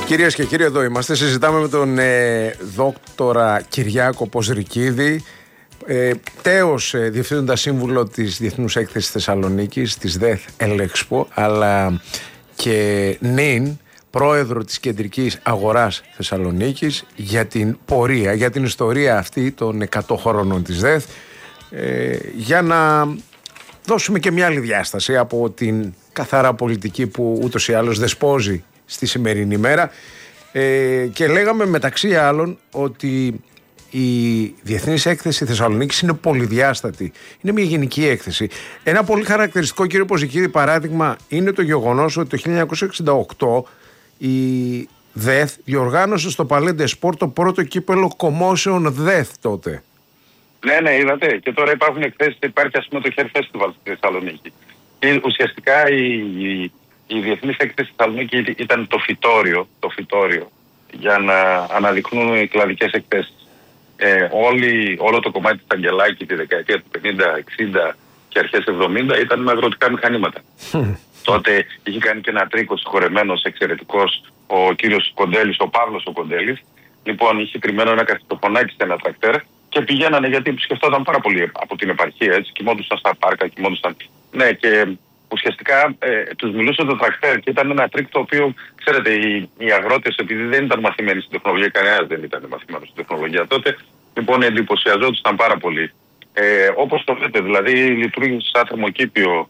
Κυρίες και κύριοι, εδώ είμαστε. Συζητάμε με τον δόκτορα Κυριάκο Ποζρικίδη, τέος διευθύνοντα σύμβουλο της Διεθνούς Έκθεσης Θεσσαλονίκης, της ΔΕΘ Ελέξπο, αλλά και νυν πρόεδρο της Κεντρικής Αγοράς Θεσσαλονίκης, για την πορεία, για την ιστορία αυτή των 100 χρόνων της ΔΕΘ, για να δώσουμε και μια άλλη διάσταση από την καθαρά πολιτική που ούτως ή άλλως δεσπόζει στη σημερινή μέρα, και λέγαμε μεταξύ άλλων ότι η Διεθνής Έκθεση Θεσσαλονίκης είναι πολυδιάστατη. Είναι μια γενική έκθεση. Ένα πολύ χαρακτηριστικό, κύριε Ποζρικίδη, παράδειγμα είναι το γεγονός ότι το 1968 η ΔΕΘ διοργάνωσε στο Παλέντε Σπορ το πρώτο κύπελο κομμόσεων ΔΕΘ τότε. Ναι, είδατε. Και τώρα υπάρχουν εκθέσεις, υπάρχει ας πούμε το Hair Festival στη Θεσσαλονίκη. Και ουσιαστικά η Διεθνής Έκθεση Θεσσαλονίκη ήταν το φυτόριο για να αναδειχνούν οι κλαδικές εκθέσεις. Όλο το κομμάτι της Αγγελάκη τη δεκαετία του 50, 60 και αρχές 70 ήταν με αγροτικά μηχανήματα. Τότε είχε κάνει και ένα τρίκο συγχωρεμένος εξαιρετικός ο κύριος Κοντέλης, ο Παύλος ο Κοντέλης. Λοιπόν, είχε κρυμμένο ένα καθιστοφωνάκι σε ένα τρακτέρ και πηγαίνανε, γιατί σκεφτόταν πάρα πολύ από την επαρχία, έτσι, κοιμόντουσαν στα πάρκα, κοιμόντουσαν. Ναι, και ουσιαστικά τους μιλούσε το τρακτέρ και ήταν ένα τρίκ το οποίο, ξέρετε, οι αγρότες, επειδή δεν ήταν μαθημένοι στην τεχνολογία, κανένας δεν ήταν μαθημένος στην τεχνολογία τότε, λοιπόν εντυπωσιαζόντουσαν πάρα πολύ. Όπως το λέτε, δηλαδή λειτουργήσε σαν θερμοκήπιο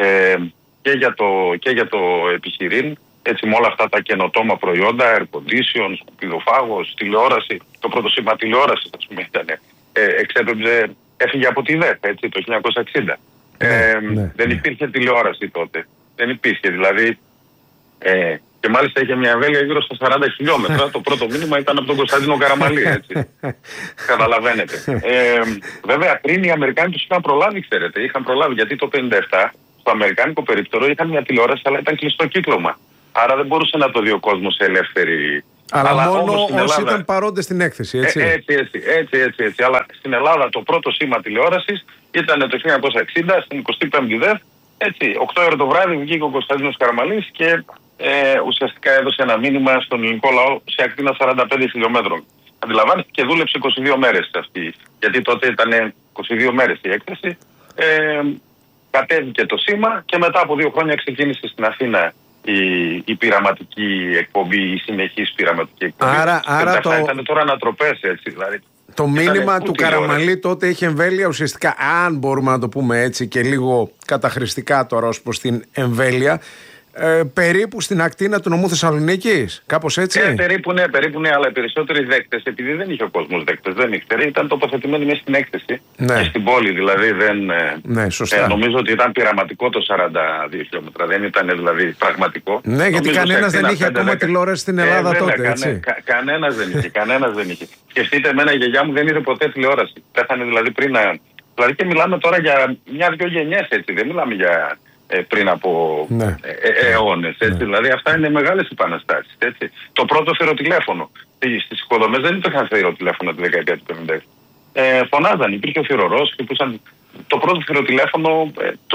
και για το επιχειρήν, έτσι, με όλα αυτά τα καινοτόμα προϊόντα, air condition, σκουπιδοφάγος, τηλεόραση, το πρώτο σήμα τηλεόραση, ας πούμε, ήταν, έφυγε από τη ΔΕΘ, έτσι, το 1960. Δεν υπήρχε τηλεόραση τότε. Δεν υπήρχε, δηλαδή. Και μάλιστα είχε μια εμβέλεια γύρω στα 40 χιλιόμετρα. Το πρώτο μήνυμα ήταν από τον Κωνσταντίνο Καραμαλή, έτσι. Καταλαβαίνετε. Βέβαια, πριν οι Αμερικάνοι τους είχαν προλάβει, ξέρετε. Είχαν προλάβει, γιατί το 1957 στο αμερικάνικο περίπτερο είχαν μια τηλεόραση, αλλά ήταν κλειστό κύκλωμα. Άρα δεν μπορούσε να το δει ο κόσμος σε ελεύθερη. Αλλά μόνο όσοι Ελλάδα ήταν παρόντες στην έκθεση, έτσι. Έτσι. Αλλά στην Ελλάδα το πρώτο σήμα τηλεόρασης ήταν το 1960 στην 25η ΔΕΘ. Έτσι, 8 ώρα το βράδυ βγήκε ο Κωνσταντίνος Καραμαλής και ουσιαστικά έδωσε ένα μήνυμα στον ελληνικό λαό σε ακτίνα 45 χιλιόμετρων. Αντιλαμβάνεστε, και δούλεψε 22 μέρες αυτή. Γιατί τότε ήταν 22 μέρες η έκθεση. Κατέβηκε το σήμα και μετά από 2 χρόνια ξεκίνησε στην Αθήνα η πειραματική εκπομπή, η συνεχής πειραματική εκπομπή. Άρα ήταν τώρα ανατροπές, έτσι, δηλαδή. Το μήνυμα του Καραμαλή τότε είχε εμβέλεια ουσιαστικά, αν μπορούμε να το πούμε έτσι και λίγο καταχρηστικά τώρα ως προς την εμβέλεια, περίπου στην ακτίνα του νομού Θεσσαλονίκης, κάπως έτσι. Περίπου ναι, αλλά οι περισσότεροι δέκτες, επειδή δεν είχε ο κόσμος δέκτες, δεν ήξερε, ήταν τοποθετημένοι μέσα στην έκθεση. Ναι. Και στην πόλη, δηλαδή δεν. Ναι, σωστά. Νομίζω ότι ήταν πειραματικό το 42 χιλιόμετρα, δεν ήταν δηλαδή πραγματικό. Ναι, γιατί κανένας δεν είχε ακόμα τηλεόραση στην Ελλάδα τότε. Κανένας δεν είχε. Σκεφτείτε, εμένα η γιαγιά μου δεν είδε ποτέ τηλεόραση. Πέθανε δηλαδή πριν. Δηλαδή και μιλάμε τώρα για 1-2 γενιές, έτσι. Δεν μιλάμε για πριν από αιώνες, έτσι. Δηλαδή αυτά είναι μεγάλες επαναστάσεις, έτσι. Το πρώτο θηροτηλέφωνο. Στις οικοδομές δεν υπήρχαν θηροτηλέφωνα τη δεκαετία του 50. Φωνάζαν, υπήρχε ο θηρορός, χτυπούσαν. Το πρώτο θηροτηλέφωνο,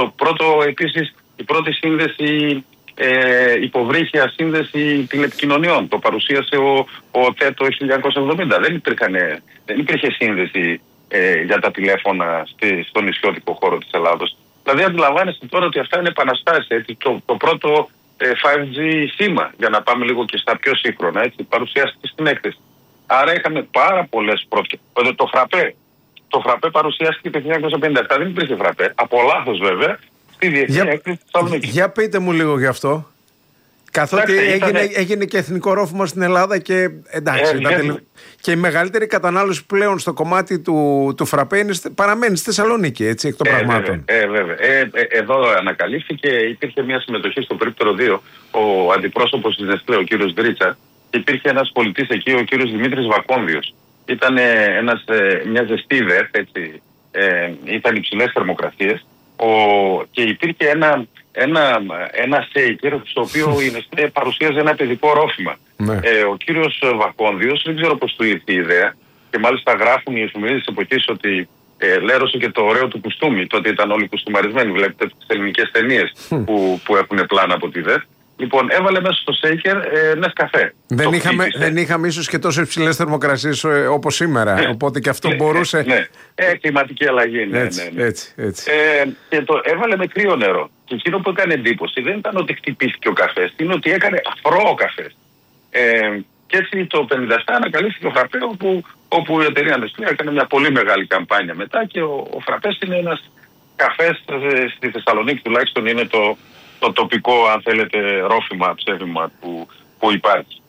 η πρώτη σύνδεση, υποβρύχια σύνδεση τηλεπικοινωνιών. Το παρουσίασε ο ΤΕ το 1970. Δεν υπήρχε σύνδεση για τα τηλέφωνα στον νησιώτικο χώρο της Ελλάδος. Δηλαδή αντιλαμβάνεστε τώρα ότι αυτά είναι επαναστάσεις, έτσι. Το πρώτο 5G σήμα, για να πάμε λίγο και στα πιο σύγχρονα, έτσι, παρουσιάστηκε στην έκθεση. Άρα είχαμε πάρα πολλές πρώτες. Το φραπέ παρουσιάστηκε το 1957, δεν υπήρχε φραπέ. Από λάθος βέβαια, στη Διεθνή Έκθεση της Θεσσαλονίκης. Για πείτε μου λίγο γι' αυτό. Καθότι έγινε και εθνικό ρόφημα στην Ελλάδα και εντάξει, και η μεγαλύτερη κατανάλωση πλέον στο κομμάτι του φραπέ παραμένει στη Θεσσαλονίκη, έτσι, εκ των πραγμάτων. Βέβαια. Εδώ ανακαλύφθηκε, υπήρχε μια συμμετοχή στο περίπτερο 2, ο αντιπρόσωπος της Νεστλέ, ο κύριος Δρίτσα, και υπήρχε ένας πολιτής εκεί, ο κύριος Δημήτρης Βακόνδιος. Ήταν μια ζεστή ΔΕΘ, έτσι, ήταν υψηλές θερμοκρασίες, και υπήρχε ένα σέικερ στο οποίο η Νεστλέ παρουσίαζε ένα παιδικό ρόφημα. Ο κύριος Βακόνδιος, δεν ξέρω πώς του ήρθε η ιδέα, και μάλιστα γράφουν οι εφημερίδες της εποχής ότι λέρωσε και το ωραίο του κουστούμι. Τότε ήταν όλοι κουστούμαρισμένοι, βλέπετε τις ελληνικές ταινίες που έχουν πλάνα από τη ΔΕΘ. Λοιπόν, έβαλε μέσα στο σέικερ Νεσκαφέ. Δεν είχαμε ίσως και τόσο υψηλές θερμοκρασίες όπως σήμερα. Οπότε και αυτό μπορούσε. Ναι, κλιματική αλλαγή. Έτσι. Και το έβαλε με κρύο νερό. Και εκείνο που έκανε εντύπωση δεν ήταν ότι χτυπήθηκε ο καφές, είναι ότι έκανε αφρό ο καφές. Και έτσι το 1957 ανακαλύφθηκε ο φραπέ, όπου η εταιρεία Nestlé έκανε μια πολύ μεγάλη καμπάνια μετά και ο φραπές είναι ένας καφές, στη Θεσσαλονίκη τουλάχιστον είναι το τοπικό, αν θέλετε, ρόφημα, ψεύδημα που υπάρχει.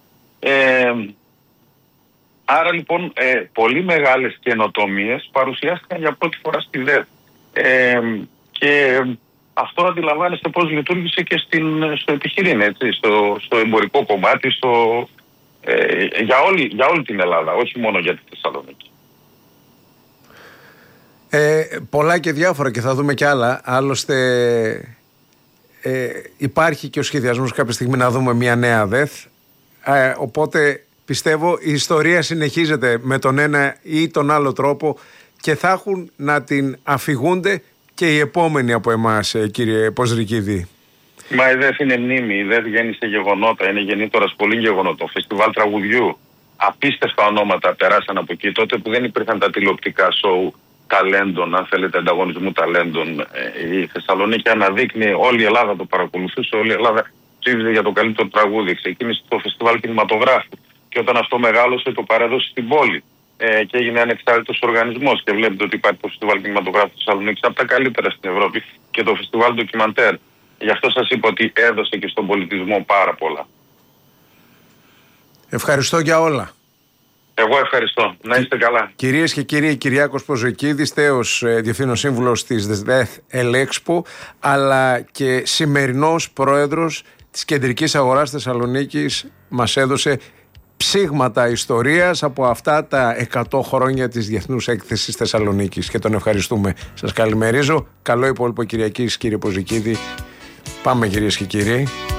Άρα λοιπόν πολύ μεγάλες καινοτομίες παρουσιάστηκαν για πρώτη φορά στη ΔΕΘ. Και αυτό αντιλαμβάνεστε πώς λειτουργήσε και στο επιχειρήν, έτσι, στο εμπορικό κομμάτι, για όλη την Ελλάδα, όχι μόνο για τη Θεσσαλονίκη. Πολλά και διάφορα και θα δούμε κι άλλα. Άλλωστε υπάρχει και ο σχεδιασμός κάποια στιγμή να δούμε μια νέα ΔΕΘ. Οπότε πιστεύω η ιστορία συνεχίζεται με τον ένα ή τον άλλο τρόπο και θα έχουν να την αφηγούνται και οι επόμενοι από εμάς, κύριε Ποζρικίδη. Μα η ΔΕΘ είναι μνήμη, η ΔΕΘ γέννησε γεγονότα, είναι γεννήτωρας πολύ γεγονότων. Φεστιβάλ τραγουδιού, απίστευτα ονόματα περάσαν από εκεί, τότε που δεν υπήρχαν τα τηλεοπτικά σοου ταλέντων, αν θέλετε, ανταγωνισμού ταλέντων. Η Θεσσαλονίκη αναδείκνει, όλη η Ελλάδα το παρακολουθούσε, όλη η Ελλάδα ψήφιζε για το καλύτερο τραγούδι. Ξεκίνησε το φεστιβάλ κινηματογράφου και όταν αυτό μεγάλωσε το παρέδωσε στην πόλη και έγινε ανεξάρτητος οργανισμός. Και βλέπετε ότι υπάρχει το φεστιβάλ κινηματογράφου της Θεσσαλονίκης από τα καλύτερα στην Ευρώπη και το φεστιβάλ ντοκιμαντέρ. Γι' αυτό σας είπα ότι έδωσε και στον πολιτισμό πάρα πολλά. Ευχαριστώ για όλα. Εγώ ευχαριστώ. Να είστε καλά. Κυρίες και κύριοι, Κυριάκος Ποζρικίδης, τέος διευθύνων σύμβουλος της ΔΕΘ Ελέξπο, αλλά και σημερινός πρόεδρος της Κεντρικής Αγοράς Θεσσαλονίκης, μας έδωσε ψήγματα ιστορίας από αυτά τα 100 χρόνια της Διεθνούς Έκθεσης Θεσσαλονίκης και τον ευχαριστούμε. Σας καλημερίζω. Καλό υπόλοιπο Κυριακής, κύριε Ποζρικίδη. Πάμε, κυρίες και κύριοι.